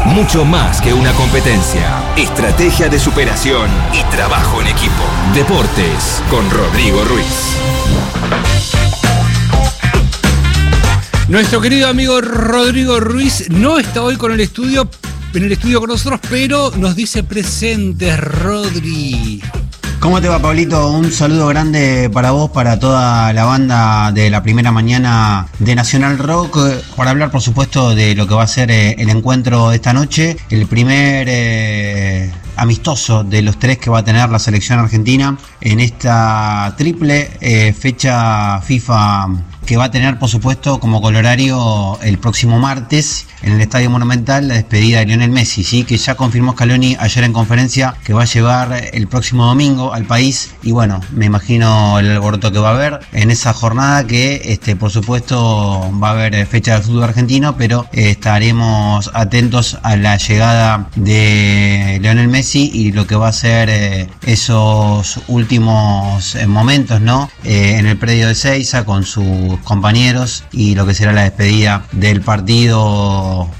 Mucho más que una competencia. Estrategia de superación y trabajo en equipo. Deportes con Rodrigo Ruiz. Nuestro querido amigo Rodrigo Ruiz no está hoy en el estudio con nosotros, pero nos dice presentes, Rodri. ¿Cómo te va, Pablito? Un saludo grande para vos, para toda la banda de la primera mañana de Nacional Rock, para hablar, por supuesto, de lo que va a ser el encuentro de esta noche, el primer amistoso de los 3 que va a tener la selección argentina en esta triple fecha FIFA que va a tener, por supuesto, como colorario el próximo martes en el Estadio Monumental la despedida de Lionel Messi, ¿sí? Que ya confirmó Scaloni ayer en conferencia que va a llevar el próximo domingo al país, y bueno, me imagino el alboroto que va a haber en esa jornada, que por supuesto va a haber fecha del fútbol argentino, pero estaremos atentos a la llegada de Lionel Messi y lo que va a ser esos últimos momentos, ¿no? En el predio de Ezeiza con sus compañeros, y lo que será la despedida del partido,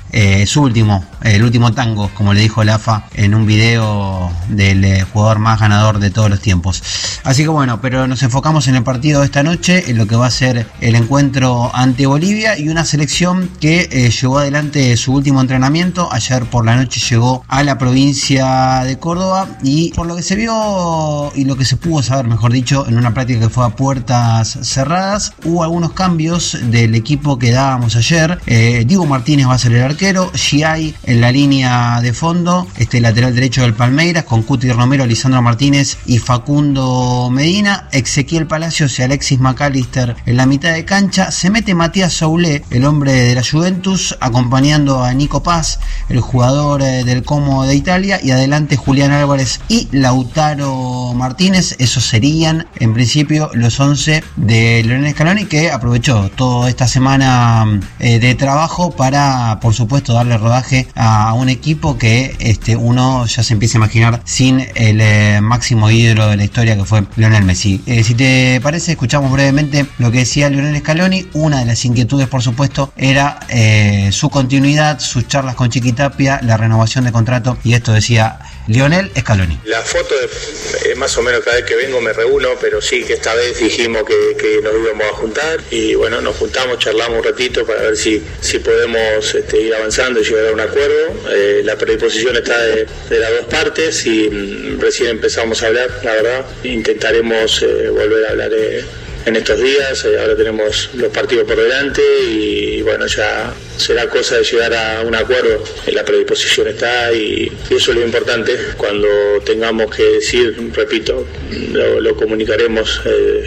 el último tango, como le dijo el AFA en un video del jugador más ganador de todos los tiempos. Así que bueno, pero nos enfocamos en el partido de esta noche, en lo que va a ser el encuentro ante Bolivia, y una selección que llevó adelante su último entrenamiento. Ayer por la noche llegó a la provincia de Córdoba, y por lo que se vio y lo que se pudo saber, mejor dicho, en una práctica que fue a puertas cerradas, hubo algunos cambios del equipo que dábamos ayer. Diego Martínez va a ser el arquero, Giai en la línea de fondo, lateral derecho del Palmeiras, con Cuti Romero, Lisandro Martínez y Facundo Medina, Ezequiel Palacios y Alexis McAllister en la mitad de cancha. Se mete Matías Soulé, el hombre de la Juventus, acompañando a Nico Paz, el jugador del Como de Italia, y adelante Julián Álvarez y Lautaro Martínez. Esos serían en principio los 11 de Lionel Scaloni, que aprovechó toda esta semana de trabajo para, por supuesto, darle rodaje a un equipo que uno ya se empieza a imaginar sin el máximo ídolo de la historia, que fue Lionel Messi. Si te parece, escuchamos brevemente lo que decía Lionel Scaloni. Una de las inquietudes, por supuesto, era su continuidad, sus charlas con Chiqui Tapia, la renovación de contrato, y esto decía Lionel Scaloni. La foto más o menos cada vez que vengo me reúno, pero sí que esta vez dijimos que nos íbamos a juntar, y bueno, nos juntamos, charlamos un ratito para ver si podemos ir avanzando y llegar a un acuerdo. La predisposición está de las dos partes, y recién empezamos a hablar, la verdad. Intentaremos volver a hablar en estos días. Ahora tenemos los partidos por delante, y bueno, ya será cosa de llegar a un acuerdo. La predisposición está, y eso es lo importante. Cuando tengamos que decir, repito, lo comunicaremos.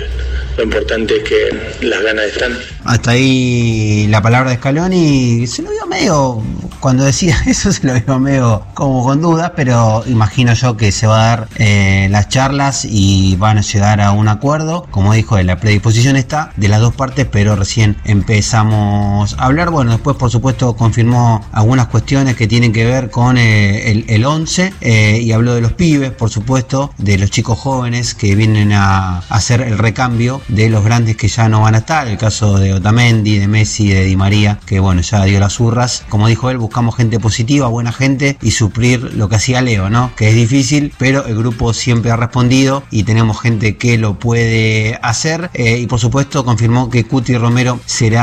Lo importante es que las ganas están. Hasta ahí la palabra de Scaloni. Se lo vio medio, cuando decía eso, se lo vio medio como con dudas, pero imagino yo que se va a dar las charlas y van a llegar a un acuerdo. Como dijo, la predisposición está de las dos partes, pero recién empezamos a hablar. Bueno, después, por supuesto, confirmó algunas cuestiones que tienen que ver con el 11, y habló de los pibes, por supuesto, de los chicos jóvenes que vienen a hacer el recambio de los grandes que ya no van a estar. El caso de Otamendi, de Messi, de Di María, que bueno, ya dio las urras. Como dijo él, buscamos gente positiva, buena gente, y suplir lo que hacía Leo, ¿no? Que es difícil, pero el grupo siempre ha respondido y tenemos gente que lo puede hacer. Y por supuesto confirmó que Cuti Romero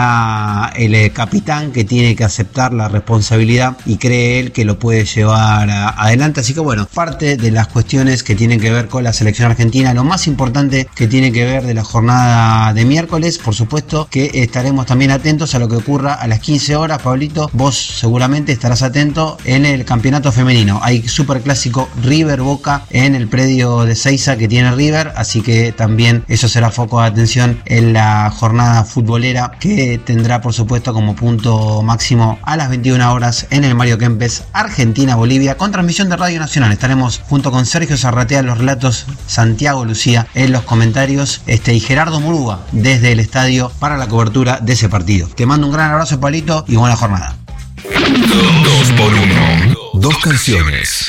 será el capitán, que tiene que aceptar la responsabilidad, y cree él que lo puede llevar adelante. Así que bueno, parte de las cuestiones que tienen que ver con la selección argentina, lo más importante que tiene que ver de la jornada de miércoles. Por supuesto que estaremos también atentos a lo que ocurra a las 15 horas. Pablito, vos seguramente estarás atento en el campeonato femenino. Hay superclásico River Boca en el predio de Ezeiza que tiene River, así que también eso será foco de atención en la jornada futbolera, que tendrá, por supuesto, como punto máximo a las 21 horas en el Mario Kempes, Argentina-Bolivia, con transmisión de Radio Nacional. Estaremos junto con Sergio Zarratea en los relatos, Santiago Lucía en los comentarios, y Gerardo Murúa desde el estadio para la cobertura de ese partido. Te mando un gran abrazo, Palito, y buena jornada. 2 por 1. 2 canciones.